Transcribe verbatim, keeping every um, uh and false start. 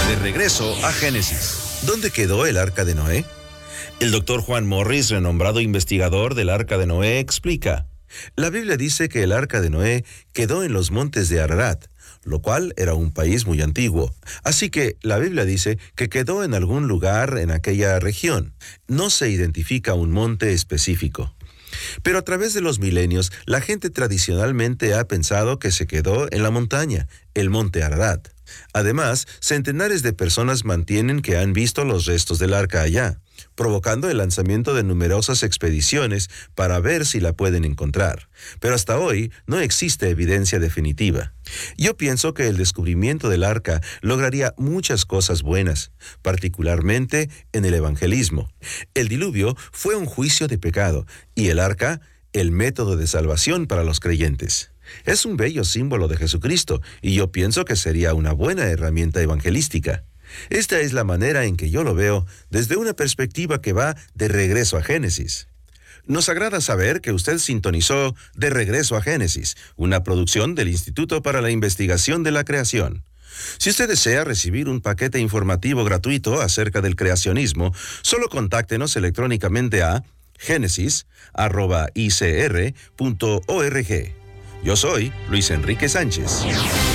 De regreso a Génesis. ¿Dónde quedó el arca de Noé? El doctor Juan Morris, renombrado investigador del arca de Noé, explica: la Biblia dice que el arca de Noé quedó en los montes de Ararat, lo cual era un país muy antiguo. Así que la Biblia dice que quedó en algún lugar en aquella región. No se identifica un monte específico. Pero a través de los milenios, la gente tradicionalmente ha pensado que se quedó en la montaña, el monte Ararat. Además, centenares de personas mantienen que han visto los restos del arca allá, provocando el lanzamiento de numerosas expediciones para ver si la pueden encontrar. Pero hasta hoy no existe evidencia definitiva. Yo pienso que el descubrimiento del arca lograría muchas cosas buenas, particularmente en el evangelismo. El diluvio fue un juicio de pecado y el arca, el método de salvación para los creyentes. Es un bello símbolo de Jesucristo y yo pienso que sería una buena herramienta evangelística. Esta es la manera en que yo lo veo desde una perspectiva que va de regreso a Génesis. Nos agrada saber que usted sintonizó De Regreso a Génesis, una producción del Instituto para la Investigación de la Creación. Si usted desea recibir un paquete informativo gratuito acerca del creacionismo, solo contáctenos electrónicamente a génesis arroba i c r punto org. Yo soy Luis Enrique Sánchez.